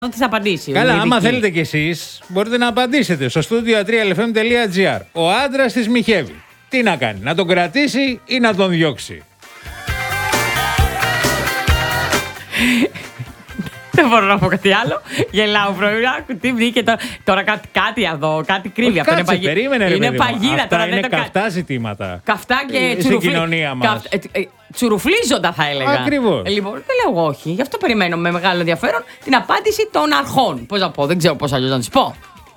να τις απαντήσει. Καλά, άμα θέλετε κι εσείς, μπορείτε να απαντήσετε στο studio3lfm.gr. Ο άντρας της μοιχεύει. Τι να κάνει, να τον κρατήσει ή να τον διώξει? Δεν μπορώ να πω κάτι άλλο. Γελάω πρωί. Τι βρήκε τώρα κάτι εδώ, κάτι κρύβει. Αυτό είναι παγίδα. Περίμενε, ρε, είναι παγίδα. Αυτά είναι καυτά ζητήματα. Καυτά και στην κοινωνία μας. Τσουρουφλίζοντα, θα έλεγα. Ακριβώς. Λοιπόν, δεν λέω εγώ όχι. Γι' αυτό περιμένω με μεγάλο ενδιαφέρον την απάντηση των αρχών. Πώς να πω, δεν ξέρω πώς αλλιώς να τις πω.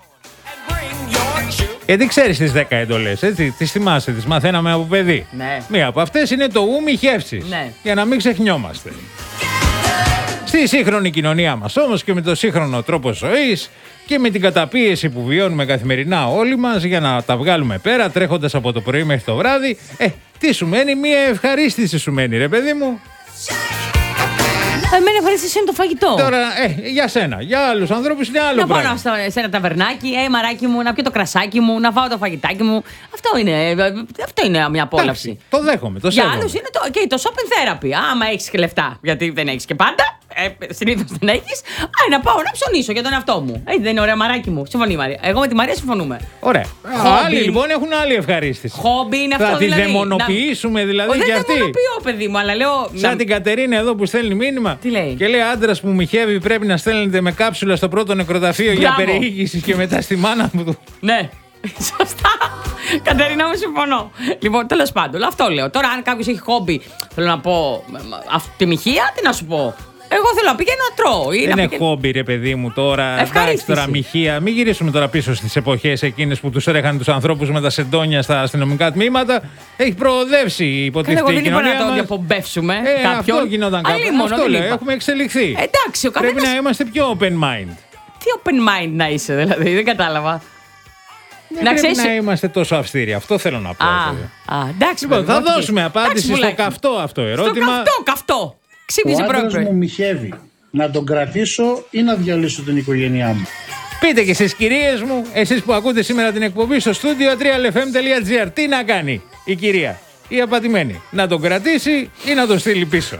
Γιατί ξέρεις τις 10 εντολές, έτσι. Τις θυμάσαι, τις μαθαίναμε από παιδί. Ναι. Μία από αυτές είναι το ου μοιχεύσεις. Ναι. Για να μην ξεχνιόμαστε. Στη σύγχρονη κοινωνία μας όμως και με το σύγχρονο τρόπο ζωής και με την καταπίεση που βιώνουμε καθημερινά όλοι μας για να τα βγάλουμε πέρα τρέχοντας από το πρωί μέχρι το βράδυ, τι σου μένει? Μία ευχαρίστηση σου μένει, ρε παιδί μου. Εμένα ευχαρίστηση είναι το φαγητό. Τώρα, για σένα. Για άλλους ανθρώπους είναι άλλο πράγμα. Να πάω σε ένα ταβερνάκι, μαράκι μου, να πιω το κρασάκι μου, να φάω το φαγητάκι μου. Αυτό είναι μια απόλαυση. Εντάξει, το δέχομαι, το σέβομαι. Για άλλους είναι το shopping therapy. Άμα έχεις και λεφτά, γιατί δεν έχεις και πάντα. Συνήθως δεν έχεις. Να πάω να ψωνίσω για τον εαυτό μου. Δεν είναι ωραία, μαράκι μου? Συμφωνεί η Μαρία. Εγώ με τη Μαρία συμφωνούμε. Ωραία. Άλλοι λοιπόν έχουν άλλη ευχαρίστηση. Χόμπι είναι αυτό. Θα τη δαιμονοποιήσουμε δηλαδή κι αυτή. Δεν δαιμονοποιώ, παιδί μου, αλλά λέω. Σαν την Κατερίνα εδώ που στέλνει μήνυμα. Τι λέει? Και λέει: άντρας που μοιχεύει πρέπει να στέλνετε με κάψουλα στο πρώτο νεκροταφείο για περιήγηση και μετά στη μάνα μου. Ναι. Σωστά. Κατερίνα μου, συμφωνώ. Λοιπόν, τέλος πάντων, αυτό λέω. Τώρα, αν κάποιος έχει χόμπι, θέλω να πω, τη μοιχεία, τι να σου πω. Εγώ θέλω να πηγαίνω να τρώω. Δεν είναι χόμπι, ρε παιδί μου, τώρα. Εντάξει, τώρα μοιχεία. Μην γυρίσουμε τώρα πίσω στις εποχές εκείνες που τους έρεχαν τους ανθρώπους με τα σεντόνια στα αστυνομικά τμήματα. Έχει προοδεύσει η υποτιθετική κοινωνία. Δεν είπα να το διαπομπεύσουμε κάποιον. Αυτό γινόταν κάποτε. Αυτό λέω. Έχουμε εξελιχθεί. Εντάξει, ο καθένας... Πρέπει να είμαστε πιο open mind. Τι open mind να είσαι, δηλαδή, δεν κατάλαβα. Δεν πρέπει να είμαστε τόσο αυστηροί. Αυτό θέλω να πω. Εντάξει, λοιπόν, θα δώσουμε απάντηση στο καυτό αυτό ερώτημα. Στο καυτό. Ο άντρας μου μοιχεύει. Να τον κρατήσω ή να διαλύσω την οικογένειά μου? Πείτε και εσείς, κυρίες μου, εσείς που ακούτε σήμερα την εκπομπή στο studio3lfm.gr, τι να κάνει η κυρία, η απατημένη? Να τον κρατήσει ή να τον στείλει πίσω?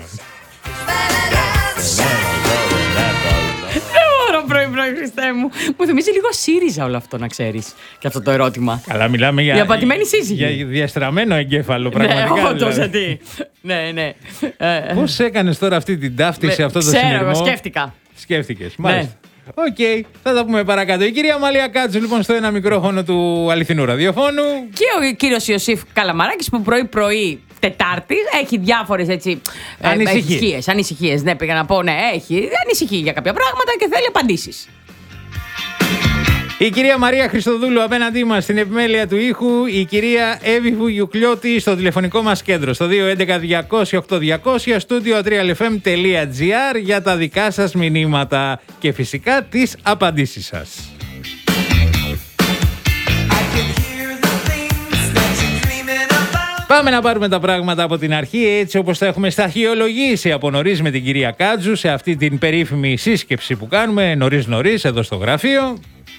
Πρωί, Χριστέ μου. Μου θυμίζει λίγο ΣΥΡΙΖΑ όλο αυτό, να ξέρεις. Και αυτό το ερώτημα. Καλά, μιλάμε για. Η απατημένη σύζυγη. Για διαστραμμένο εγκέφαλο, πραγματικά. Ναι, όντως, γιατί. Ναι. Πώς έκανες τώρα αυτή την ταύτιση, αυτό το συνειρμό? Ξέρω, σκέφτηκα. Σκέφτηκες, μάλιστα. Οκ, θα τα πούμε παρακάτω. Η κυρία Αμαλία Κάτσου, λοιπόν, στο ένα μικρόφωνο του αληθινού ραδιοφώνου. Και ο κύριος Ιωσήφ Καλαμαράκης, που πρωί-πρωί Τετάρτη έχει διάφορες έτσι. Ανησυχίες. Ναι, πήγα να πω, ναι, έχει ανησυχεί για κάποια πράγματα και θέλει απαντήσεις. Η κυρία Μαρία Χριστοδούλου απέναντί μας στην επιμέλεια του ήχου, η κυρία Εύη Βουγιουκλιώτη στο τηλεφωνικό μας κέντρο στο 211-200-8200 studio3lfm.gr για τα δικά σας μηνύματα και φυσικά τις απαντήσεις σας. Πάμε να πάρουμε τα πράγματα από την αρχή, έτσι όπως τα έχουμε σταχυολογήσει από νωρίς με την κυρία Κάτζου σε αυτή την περίφημη σύσκεψη που κάνουμε νωρίς εδώ στο γραφείο.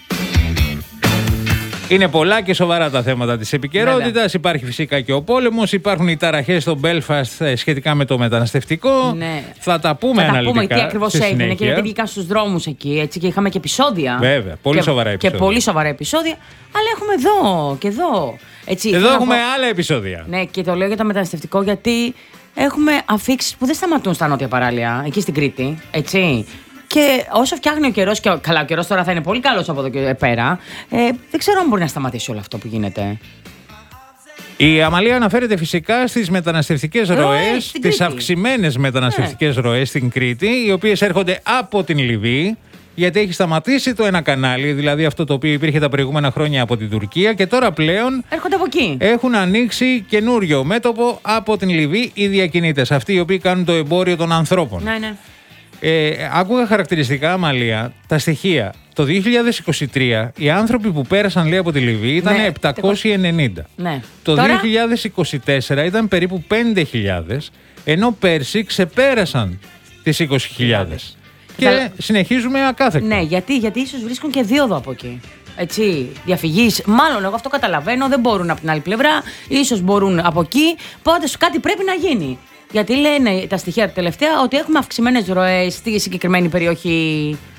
Είναι πολλά και σοβαρά τα θέματα της επικαιρότητας. Υπάρχει φυσικά και ο πόλεμος. Υπάρχουν οι ταραχές στο Belfast σχετικά με το μεταναστευτικό. Ναι. Θα τα πούμε αναλυτικά. Θα τα πούμε τι ακριβώς έγινε και γιατί βγήκαν στους δρόμους εκεί. Έτσι, και είχαμε και επεισόδια. Βέβαια, πολύ σοβαρά επεισόδια. Και πολύ σοβαρά επεισόδια. Αλλά έχουμε εδώ και εδώ. Έτσι, εδώ έχουμε άλλα επεισόδια. Ναι, και το λέω για το μεταναστευτικό γιατί έχουμε αφίξεις που δεν σταματούν στα νότια παράλια, εκεί στην Κρήτη. Έτσι. Και όσο φτιάχνει ο καιρός, και καλά, ο καιρός τώρα θα είναι πολύ καλός από εδώ και πέρα, δεν ξέρω αν μπορεί να σταματήσει όλο αυτό που γίνεται. Η Αμαλία αναφέρεται φυσικά στις μεταναστευτικές ροές, τις αυξημένες μεταναστευτικές ροές στην Κρήτη, οι οποίες έρχονται από την Λιβύη, γιατί έχει σταματήσει το ένα κανάλι, δηλαδή αυτό το οποίο υπήρχε τα προηγούμενα χρόνια από την Τουρκία, και τώρα πλέον έρχονται από εκεί. Έχουν ανοίξει καινούριο μέτωπο από την Λιβύη οι διακινήτες, αυτοί οι οποίοι κάνουν το εμπόριο των ανθρώπων. Ναι. Άκουγα χαρακτηριστικά, Αμαλία, τα στοιχεία. Το 2023 οι άνθρωποι που πέρασαν, λέει, από τη Λιβύη ήταν 790. Ναι. Το 2024 ήταν περίπου 5.000, ενώ πέρσι ξεπέρασαν τις 20.000. Και συνεχίζουμε ακάθεκτα. Ναι, γιατί ίσως βρίσκουν και δίωδο από εκεί. Έτσι, διαφυγής. Μάλλον εγώ αυτό καταλαβαίνω, δεν μπορούν από την άλλη πλευρά, ίσως μπορούν από εκεί. Οπότε κάτι πρέπει να γίνει. Γιατί λένε τα στοιχεία τελευταία ότι έχουμε αυξημένες ροές στη συγκεκριμένη περιοχή